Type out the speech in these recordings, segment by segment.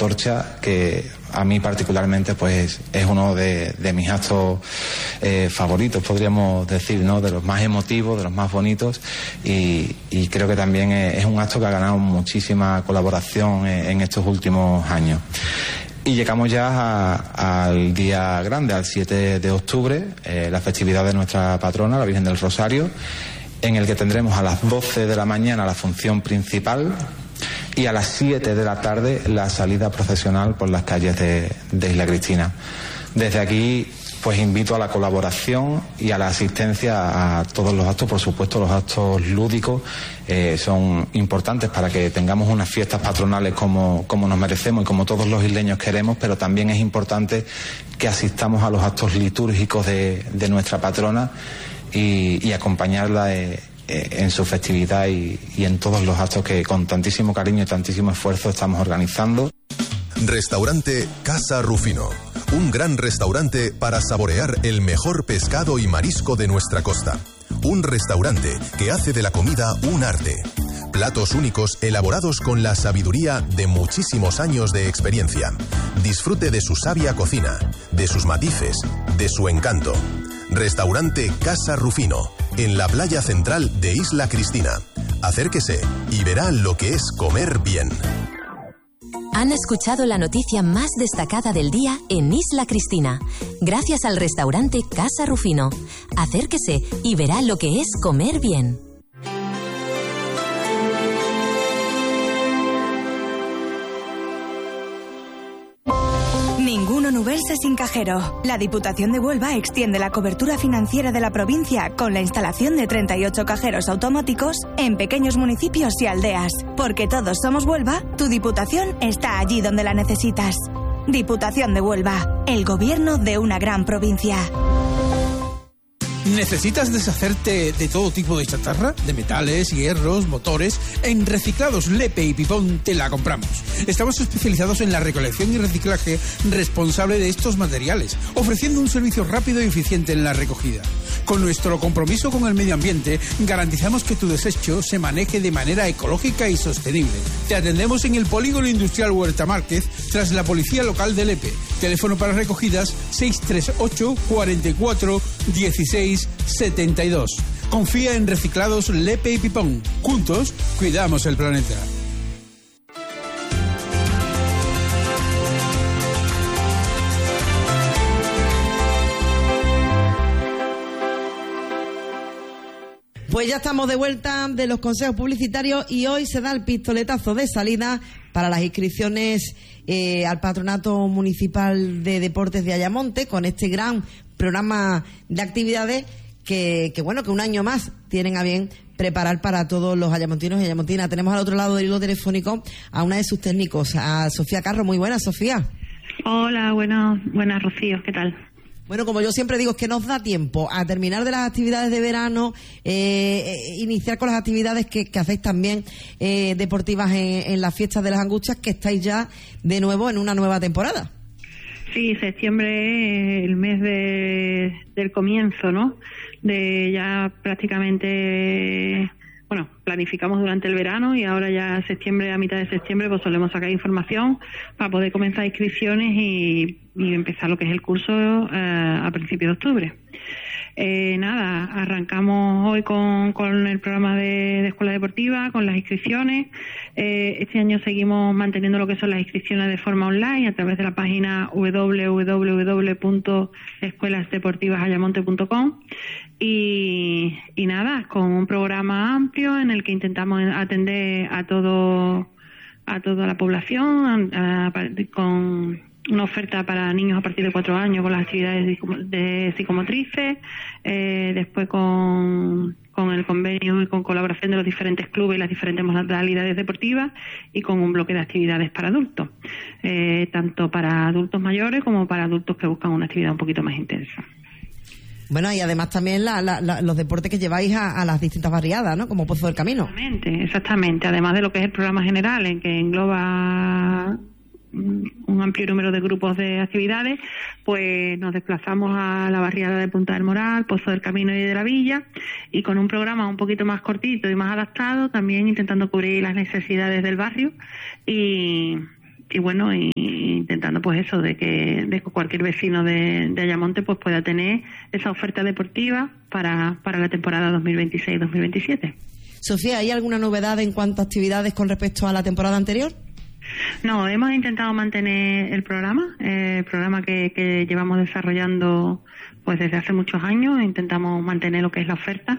antorcha, que a mí particularmente pues es uno de mis actos favoritos, podríamos decir, ¿no? De los más emotivos, de los más bonitos, y creo que también es un acto que ha ganado muchísima colaboración en estos últimos años. Y llegamos ya al día grande, al 7 de octubre, la festividad de nuestra patrona, la Virgen del Rosario, en el que tendremos a las 12 de la mañana la función principal y a las 7 de la tarde la salida procesional por las calles de Isla Cristina. Desde aquí pues invito a la colaboración y a la asistencia a todos los actos. Por supuesto, los actos lúdicos son importantes para que tengamos unas fiestas patronales como nos merecemos y como todos los isleños queremos, pero también es importante que asistamos a los actos litúrgicos de nuestra patrona y acompañarla en su festividad y en todos los actos que con tantísimo cariño y tantísimo esfuerzo estamos organizando. Restaurante Casa Rufino. Un gran restaurante para saborear el mejor pescado y marisco de nuestra costa. Un restaurante que hace de la comida un arte. Platos únicos elaborados con la sabiduría de muchísimos años de experiencia. Disfrute de su sabia cocina, de sus matices, de su encanto. Restaurante Casa Rufino, en la playa central de Isla Cristina. Acérquese y verá lo que es comer bien. Han escuchado la noticia más destacada del día en Isla Cristina, gracias al restaurante Casa Rufino. Acérquese y verá lo que es comer bien. Ninguno Nubense sin cajero. La Diputación de Huelva extiende la cobertura financiera de la provincia con la instalación de 38 cajeros automáticos en pequeños municipios y aldeas. Porque todos somos Huelva, tu Diputación está allí donde la necesitas. Diputación de Huelva, el gobierno de una gran provincia. ¿Necesitas deshacerte de todo tipo de chatarra? De metales, hierros, motores. En Reciclados Lepe y Pipón te la compramos. Estamos especializados en la recolección y reciclaje responsable de estos materiales, ofreciendo un servicio rápido y eficiente en la recogida. Con nuestro compromiso con el medio ambiente, garantizamos que tu desecho se maneje de manera ecológica y sostenible. Te atendemos en el Polígono Industrial Huerta Márquez, tras la Policía Local de Lepe. Teléfono para recogidas 638 44 16 72. Confía en Reciclados Lepe y Pipón. Juntos, cuidamos el planeta. Pues ya estamos de vuelta de los consejos publicitarios y hoy se da el pistoletazo de salida para las inscripciones al Patronato Municipal de Deportes de Ayamonte, con este gran programa de actividades que un año más tienen a bien preparar para todos los ayamontinos y ayamontinas. Tenemos al otro lado del hilo telefónico a una de sus técnicos, a Sofía Carro. Muy buenas, Sofía. Hola, buenas, Rocío, ¿qué tal? Bueno, como yo siempre digo, es que nos da tiempo a terminar de las actividades de verano, iniciar con las actividades que hacéis también deportivas en las fiestas de las Angustias, que estáis ya de nuevo en una nueva temporada. Sí, septiembre es el mes del comienzo, ¿no? De ya prácticamente, planificamos durante el verano y ahora ya septiembre, a mitad de septiembre, pues solemos sacar información para poder comenzar inscripciones y empezar lo que es el curso a principios de octubre. Arrancamos hoy con el programa de escuela deportiva, con las inscripciones. Este año seguimos manteniendo lo que son las inscripciones de forma online a través de la página www.escuelasdeportivasayamonte.com y con un programa amplio en el que intentamos atender a toda la población, con una oferta para niños a partir de 4 años con las actividades de psicomotrices, después con el convenio y con colaboración de los diferentes clubes y las diferentes modalidades deportivas, y con un bloque de actividades para adultos, tanto para adultos mayores como para adultos que buscan una actividad un poquito más intensa. Bueno, y además también los deportes que lleváis a las distintas barriadas, ¿no? Como Pozo del Camino. Exactamente. Además de lo que es el programa general, en que engloba un amplio número de grupos de actividades, pues nos desplazamos a la barriada de Punta del Moral, Pozo del Camino y de la Villa, y con un programa un poquito más cortito y más adaptado, también intentando cubrir las necesidades del barrio y bueno, y intentando pues eso, de que cualquier vecino de Ayamonte pues pueda tener esa oferta deportiva para la temporada 2026-2027. Sofía, ¿hay alguna novedad en cuanto a actividades con respecto a la temporada anterior? No, hemos intentado mantener el programa que llevamos desarrollando pues desde hace muchos años. Intentamos mantener lo que es la oferta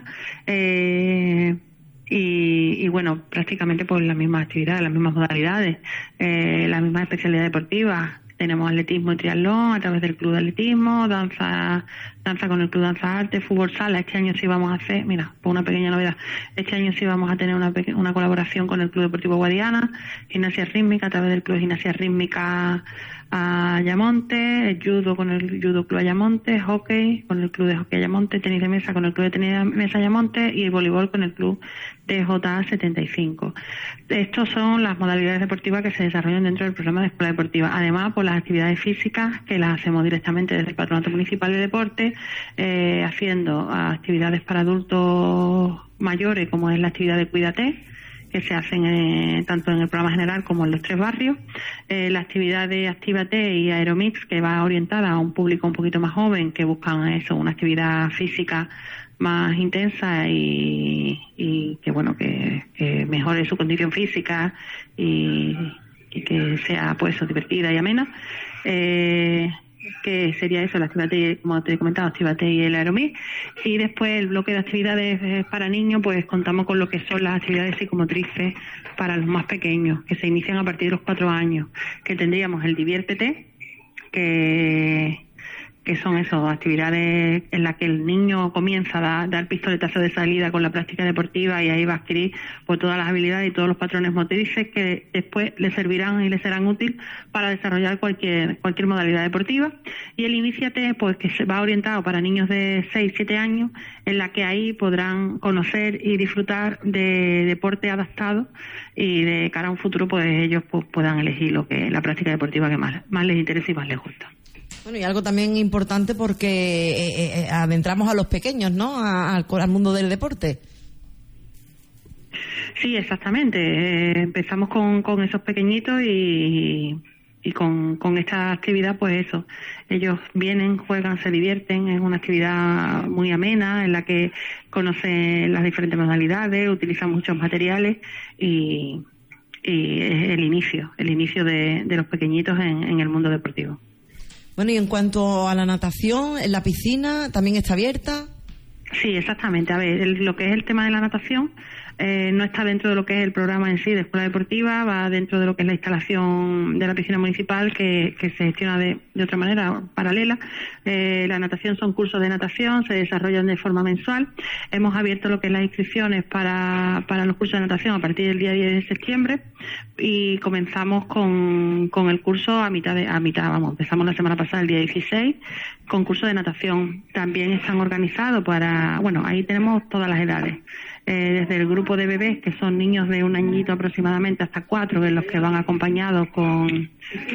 y bueno, prácticamente pues las mismas actividades, las mismas modalidades, las mismas especialidades deportivas. Tenemos atletismo y triatlón a través del Club de Atletismo, danza con el Club Danza Arte, fútbol sala. Este año sí vamos a hacer, mira, por una pequeña novedad, este año sí vamos a tener una colaboración con el Club Deportivo Guadiana, gimnasia rítmica a través del Club de Gimnasia Rítmica Ayamonte, judo con el Judo Club Ayamonte, hockey con el Club de Hockey Ayamonte, tenis de mesa con el Club de Tenis de Mesa Ayamonte y voleibol con el Club de JA75. Estos son las modalidades deportivas que se desarrollan dentro del programa de Escuela Deportiva. Además, por las actividades físicas que las hacemos directamente desde el Patronato Municipal de Deporte, haciendo actividades para adultos mayores, como es la actividad de Cuídate, que se hacen tanto en el programa general como en los 3 barrios, la actividad de Actívate y Aeromix, que va orientada a un público un poquito más joven, que buscan eso, una actividad física más intensa y que bueno, que mejore su condición física y que sea pues divertida y amena, que sería eso, la Actívate, como te he comentado, Actívate y el Aeromix. Y después el bloque de actividades para niños, pues contamos con lo que son las actividades psicomotrices para los más pequeños, que se inician a partir de los 4 años, que tendríamos el Diviértete, que son esas actividades en las que el niño comienza a dar pistoletazo de salida con la práctica deportiva y ahí va a adquirir pues todas las habilidades y todos los patrones motrices que después le servirán y le serán útiles para desarrollar cualquier modalidad deportiva. Y el Iníciate, pues que se va orientado para niños de 6-7 años, en la que ahí podrán conocer y disfrutar de deporte adaptado y de cara a un futuro pues ellos pues puedan elegir la práctica deportiva que más les interesa y más les gusta. Bueno, y algo también importante porque adentramos a los pequeños, ¿no?, al mundo del deporte. Sí, exactamente. Empezamos con esos pequeñitos y con esta actividad, pues eso. Ellos vienen, juegan, se divierten. Es una actividad muy amena en la que conocen las diferentes modalidades, utilizan muchos materiales y es el inicio de los pequeñitos en el mundo deportivo. Bueno, y en cuanto a la natación, ¿en la piscina también está abierta? Sí, exactamente. A ver, lo que es el tema de la natación no está dentro de lo que es el programa en sí de Escuela Deportiva, va dentro de lo que es la instalación de la piscina municipal que se gestiona de otra manera, paralela. La natación son cursos de natación, se desarrollan de forma mensual. Hemos abierto lo que es las inscripciones para los cursos de natación a partir del día 10 de septiembre y comenzamos con el curso a mitad, empezamos la semana pasada, el día 16, con curso de natación. También están organizados ahí tenemos todas las edades. Desde el grupo de bebés, que son niños de 1 añito aproximadamente hasta 4, que es los que van acompañados con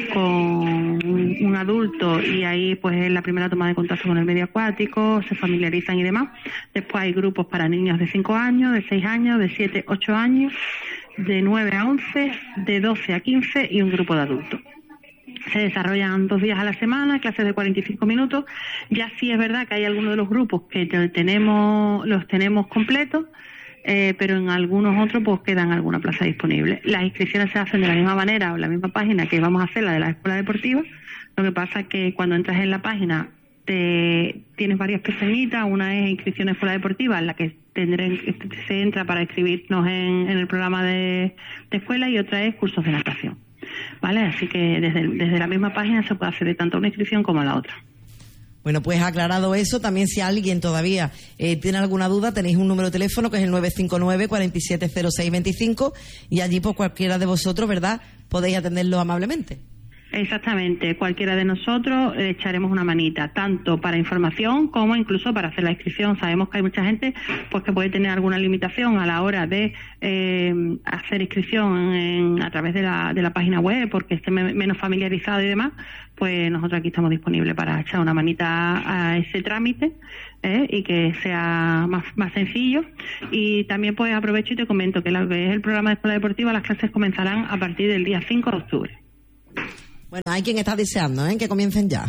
un adulto, y ahí pues es la primera toma de contacto con el medio acuático, se familiarizan y demás. Después hay grupos para niños de 5 años, de 6 años, de 7, 8 años, de 9 a 11, de 12 a 15 y un grupo de adultos. Se desarrollan 2 días a la semana, clases de 45 minutos. Ya sí es verdad que hay algunos de los grupos que los tenemos completos, pero en algunos otros pues quedan alguna plaza disponible. Las inscripciones se hacen de la misma manera o en la misma página que vamos a hacer la de la Escuela Deportiva. Lo que pasa es que cuando entras en la página tienes varias pestañitas. Una es inscripción a Escuela Deportiva, en la que se entra para inscribirnos en el programa de escuela, y otra es cursos de natación. ¿Vale? Así que desde la misma página se puede acceder tanto a una inscripción como a la otra. Bueno, pues aclarado eso, también si alguien todavía tiene alguna duda, tenéis un número de teléfono que es el 959 470625 y allí pues cualquiera de vosotros, ¿verdad?, podéis atenderlo amablemente. Exactamente, cualquiera de nosotros echaremos una manita, tanto para información como incluso para hacer la inscripción. Sabemos que hay mucha gente pues que puede tener alguna limitación a la hora de hacer inscripción a través de la página web, porque esté menos familiarizado y demás. Pues nosotros aquí estamos disponibles para echar una manita a ese trámite y que sea más sencillo. Y también pues aprovecho y te comento que lo que es el programa de Escuela Deportiva, las clases comenzarán a partir del día 5 de octubre. Bueno, hay quien está deseando, que comiencen ya.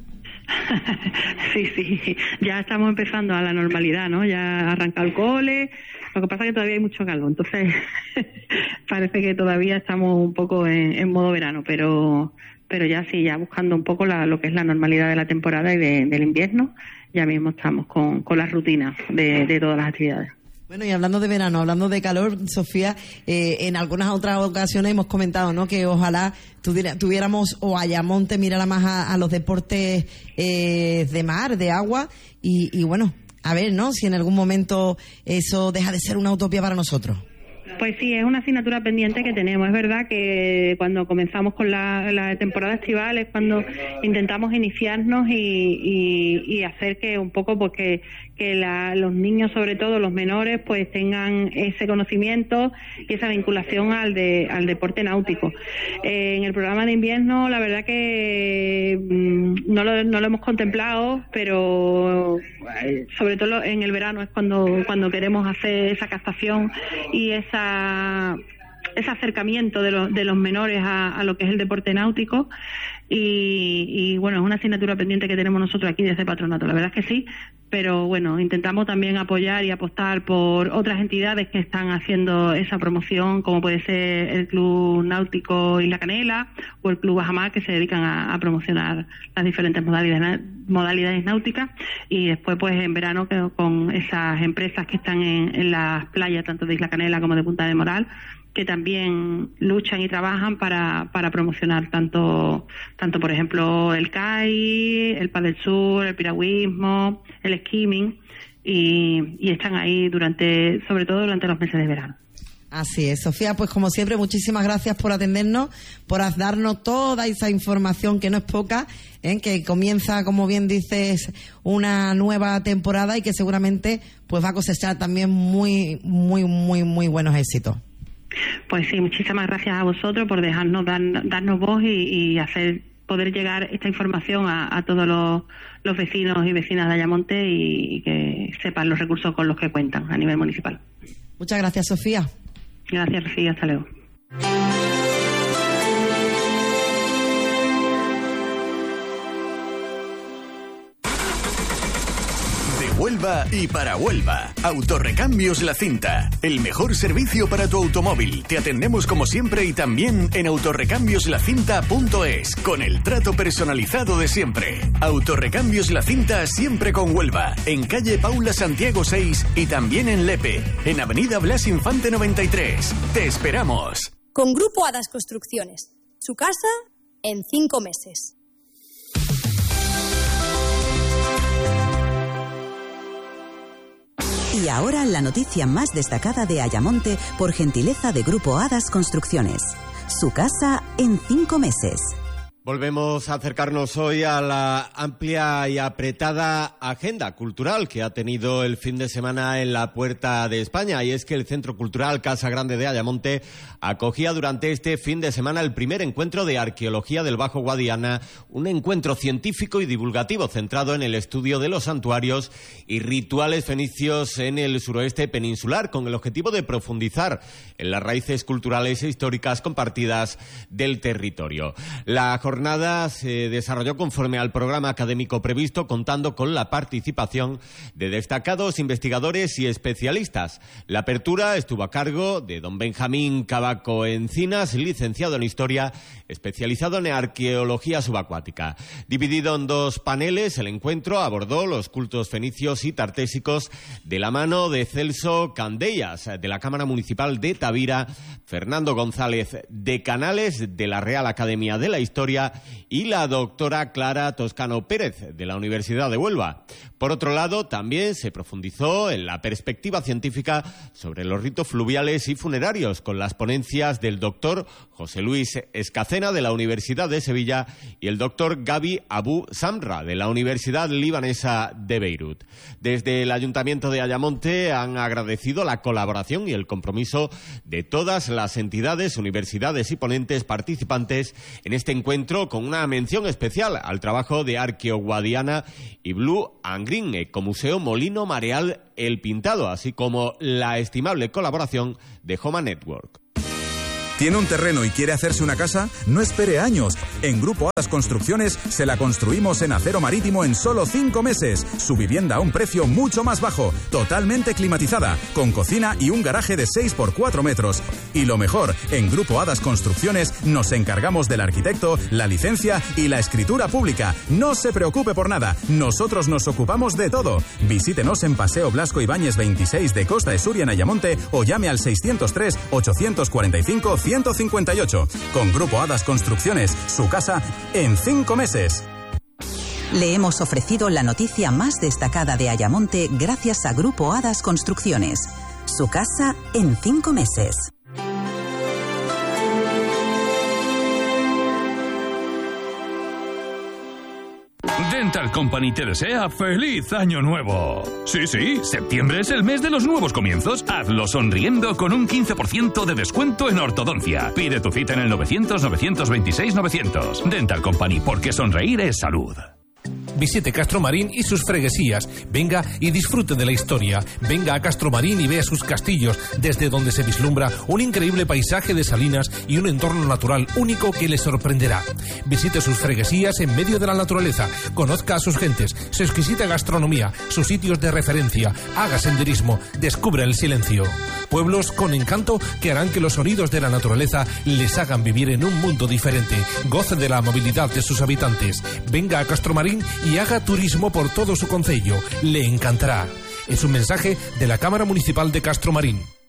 Sí, ya estamos empezando a la normalidad, ¿no? Ya arranca el cole, lo que pasa es que todavía hay mucho calor, entonces parece que todavía estamos un poco en modo verano, pero ya sí, ya buscando un poco lo que es la normalidad de la temporada y del invierno, ya mismo estamos con las rutinas de todas las actividades. Bueno, y hablando de verano, hablando de calor, Sofía, en algunas otras ocasiones hemos comentado, ¿no?, que ojalá tuviéramos o Ayamonte mirara más a los deportes de mar, de agua, y bueno, a ver, ¿no?, si en algún momento eso deja de ser una utopía para nosotros. Pues sí, es una asignatura pendiente que tenemos. Es verdad que cuando comenzamos con la temporada estival es cuando intentamos iniciarnos y hacer que un poco pues que los niños, sobre todo los menores, pues tengan ese conocimiento y esa vinculación al deporte náutico. En el programa de invierno la verdad que no lo hemos contemplado, pero sobre todo en el verano es cuando queremos hacer esa captación y ese acercamiento de los menores a lo que es el deporte náutico y bueno, es una asignatura pendiente que tenemos nosotros aquí desde Patronato, la verdad es que sí, pero bueno, intentamos también apoyar y apostar por otras entidades que están haciendo esa promoción, como puede ser el Club Náutico Isla Canela o el Club Bajamar, que se dedican a promocionar las diferentes modalidades náuticas, y después pues en verano con esas empresas que están en las playas tanto de Isla Canela como de Punta de Moral, que también luchan y trabajan para promocionar tanto por ejemplo el CAI, el Padel Sur, el piragüismo, el skimming, y están ahí sobre todo durante los meses de verano. Así es, Sofía, pues como siempre, muchísimas gracias por atendernos, por darnos toda esa información que no es poca, que comienza, como bien dices, una nueva temporada y que seguramente pues va a cosechar también muy, muy, muy, muy buenos éxitos. Pues sí, muchísimas gracias a vosotros por dejarnos darnos voz y poder llegar esta información a todos los vecinos y vecinas de Ayamonte y que sepan los recursos con los que cuentan a nivel municipal. Muchas gracias, Sofía. Gracias, Rocío. Hasta luego. Huelva y para Huelva. Autorecambios La Cinta. El mejor servicio para tu automóvil. Te atendemos como siempre y también en autorrecambiosLacinta.es con el trato personalizado de siempre. Autorecambios La Cinta siempre con Huelva. En calle Paula Santiago 6 y también en Lepe. En avenida Blas Infante 93. Te esperamos. Con Grupo Hadas Construcciones. Su casa en 5 meses. Y ahora la noticia más destacada de Ayamonte por gentileza de Grupo Hadas Construcciones. Su casa en 5 meses. Volvemos a acercarnos hoy a la amplia y apretada agenda cultural que ha tenido el fin de semana en la Puerta de España. Y es que el Centro Cultural Casa Grande de Ayamonte acogía durante este fin de semana el primer encuentro de arqueología del Bajo Guadiana, un encuentro científico y divulgativo centrado en el estudio de los santuarios y rituales fenicios en el suroeste peninsular, con el objetivo de profundizar en las raíces culturales e históricas compartidas del territorio. La jornada se desarrolló conforme al programa académico previsto, contando con la participación de destacados investigadores y especialistas. La apertura estuvo a cargo de don Benjamín Cabaco Encinas, licenciado en Historia, especializado en arqueología subacuática. Dividido en 2 paneles, el encuentro abordó los cultos fenicios y tartésicos de la mano de Celso Candellas, de la Cámara Municipal de Tavira, Fernando González de Canales, de la Real Academia de la Historia, y la doctora Clara Toscano Pérez, de la Universidad de Huelva. Por otro lado, también se profundizó en la perspectiva científica sobre los ritos fluviales y funerarios, con las ponencias del doctor José Luis Escacena, de la Universidad de Sevilla, y el doctor Gaby Abu Samra, de la Universidad Libanesa de Beirut. Desde el Ayuntamiento de Ayamonte han agradecido la colaboración y el compromiso de todas las entidades, universidades y ponentes participantes en este encuentro, con una mención especial al trabajo de Arqueo Guadiana y Blue and Green, Ecomuseo Molino Mareal El Pintado, así como la estimable colaboración de Homa Network. ¿Tiene un terreno y quiere hacerse una casa? No espere años. En Grupo Hadas Construcciones se la construimos en acero marítimo en solo 5 meses. Su vivienda a un precio mucho más bajo, totalmente climatizada, con cocina y un garaje de 6 por 4 metros. Y lo mejor, en Grupo Hadas Construcciones nos encargamos del arquitecto, la licencia y la escritura pública. No se preocupe por nada, nosotros nos ocupamos de todo. Visítenos en Paseo Blasco Ibáñez 26 de Costa de Suria en Ayamonte o llame al 603-845-158. Con Grupo Hadas Construcciones, su casa en 5 meses. Le hemos ofrecido la noticia más destacada de Ayamonte gracias a Grupo Hadas Construcciones. Su casa en 5 meses. Dental Company te desea ¡feliz Año Nuevo! Sí, septiembre es el mes de los nuevos comienzos. Hazlo sonriendo con un 15% de descuento en ortodoncia. Pide tu cita en el 900-926-900. Dental Company, porque sonreír es salud. Visite Castromarín y sus freguesías. Venga y disfrute de la historia. Venga a Castromarín y vea sus castillos, desde donde se vislumbra un increíble paisaje de salinas y un entorno natural único que le sorprenderá. Visite sus freguesías en medio de la naturaleza. Conozca a sus gentes, su exquisita gastronomía, sus sitios de referencia. Haga senderismo. Descubra el silencio. Pueblos con encanto que harán que los sonidos de la naturaleza les hagan vivir en un mundo diferente. Goce de la amabilidad de sus habitantes. Venga a Castromarín y haga turismo por todo su concello. Le encantará. Es un mensaje de la Cámara Municipal de Castromarín.